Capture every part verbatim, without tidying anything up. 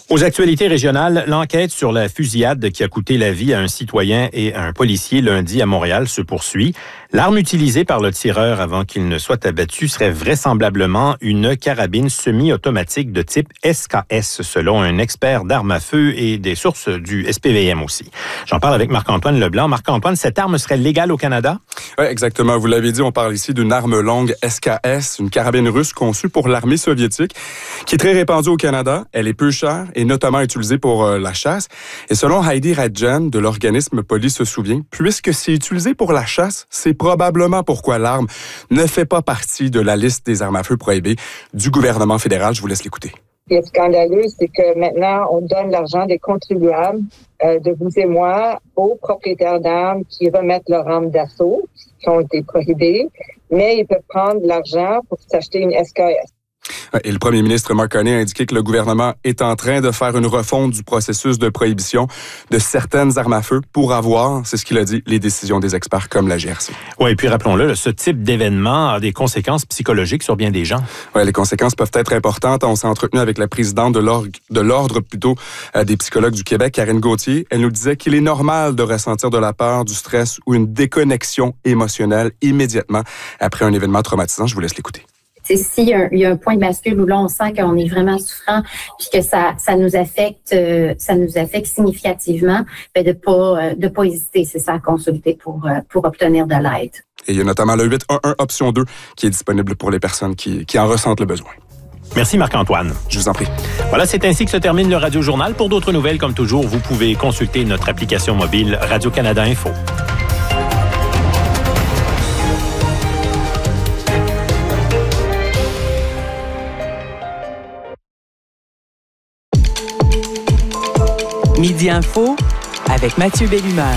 Aux actualités régionales, l'enquête sur la fusillade qui a coûté la vie à un citoyen et à un policier lundi à Montréal se poursuit. L'arme utilisée par le tireur avant qu'il ne soit abattu serait vraisemblablement une carabine semi-automatique de type S K S, selon un expert d'armes à feu et des sources du S P V M aussi. J'en parle avec Marc-Antoine Leblanc. Marc-Antoine, cette arme serait légale au Canada? Oui, exactement. Vous l'avez dit, on parle ici d'une arme longue S K S, une carabine russe conçue pour l'armée soviétique, qui est très répandue au Canada. Elle est peu chère et notamment utilisée pour euh, la chasse. Et selon Heidi Radjan de l'organisme Police se souvient, puisque c'est utilisé pour la chasse, c'est probablement pourquoi l'arme ne fait pas partie de la liste des armes à feu prohibées du gouvernement fédéral. Je vous laisse l'écouter. Ce qui est scandaleux, c'est que maintenant, on donne l'argent des contribuables, euh, de vous et moi, aux propriétaires d'armes qui remettent leurs armes d'assaut, qui ont été prohibées, mais ils peuvent prendre l'argent pour s'acheter une S K S. Et le premier ministre Mark Carney a indiqué que le gouvernement est en train de faire une refonte du processus de prohibition de certaines armes à feu pour avoir, c'est ce qu'il a dit, les décisions des experts comme la G R C. Oui, et puis rappelons-le, ce type d'événement a des conséquences psychologiques sur bien des gens. Oui, les conséquences peuvent être importantes. On s'est entretenu avec la présidente de l'ordre, de l'ordre plutôt euh, des psychologues du Québec, Karine Gauthier. Elle nous disait qu'il est normal de ressentir de la peur, du stress ou une déconnexion émotionnelle immédiatement après un événement traumatisant. Je vous laisse l'écouter. C'est s'il y a, un, il y a un point de bascule où là on sent qu'on est vraiment souffrant puis que ça ça nous affecte euh, ça nous affecte significativement, ben de pas euh, de pas hésiter, c'est ça, à consulter pour euh, pour obtenir de l'aide. Et il y a notamment le huit un un option deux qui est disponible pour les personnes qui qui en ressentent le besoin. Merci Marc-Antoine. Je vous en prie. Voilà, c'est ainsi que se termine le Radio Journal. Pour d'autres nouvelles, comme toujours, vous pouvez consulter notre application mobile Radio-Canada Info. Midi Info avec Mathieu Bellumeur.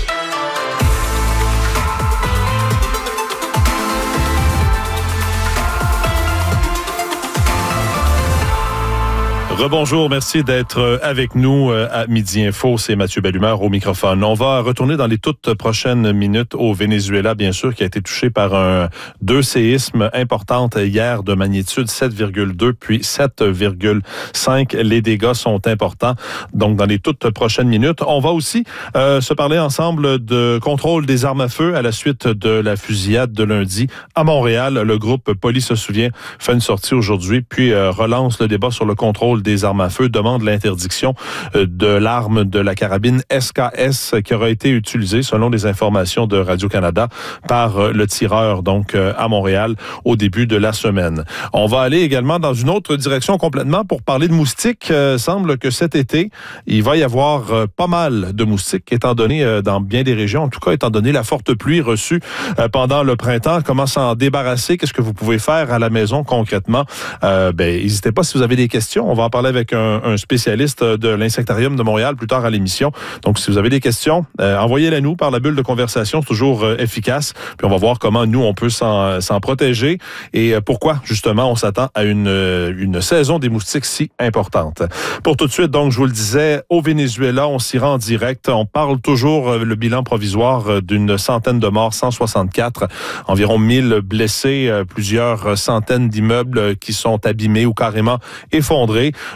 Rebonjour, merci d'être avec nous à Midi Info. C'est Mathieu Bellumeur au microphone. On va retourner dans les toutes prochaines minutes au Venezuela, bien sûr, qui a été touché par un deux séismes importantes hier de magnitude sept virgule deux puis sept virgule cinq. Les dégâts sont importants. Donc, dans les toutes prochaines minutes, on va aussi euh, se parler ensemble de contrôle des armes à feu à la suite de la fusillade de lundi à Montréal. Le groupe Police se souvient fait une sortie aujourd'hui, puis euh, relance le débat sur le contrôle des des armes à feu, demande l'interdiction de l'arme de la carabine S K S qui aura été utilisée, selon les informations de Radio-Canada, par le tireur, donc à Montréal, au début de la semaine. On va aller également dans une autre direction complètement pour parler de moustiques. Euh, semble que cet été, il va y avoir euh, pas mal de moustiques, étant donné euh, dans bien des régions, en tout cas, étant donné la forte pluie reçue euh, pendant le printemps. Comment s'en débarrasser? Qu'est-ce que vous pouvez faire à la maison concrètement? Euh, ben, n'hésitez pas si vous avez des questions. On va en parler avec un, un spécialiste de l'Insectarium de Montréal plus tard à l'émission. Donc, si vous avez des questions, euh, envoyez-les nous par la bulle de conversation. C'est toujours euh, efficace. Puis on va voir comment nous, on peut s'en, s'en protéger et euh, pourquoi, justement, on s'attend à une, une saison des moustiques si importante. Pour tout de suite, donc, je vous le disais, au Venezuela, on s'y rend en direct. On parle toujours, euh, le bilan provisoire, euh, d'une centaine de morts, cent soixante-quatre, environ mille blessés, euh, plusieurs centaines d'immeubles qui sont abîmés ou carrément effondrés.